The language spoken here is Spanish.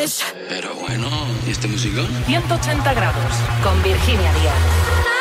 Pero bueno, ¿y este musicón? 180 grados con Virginia Díaz.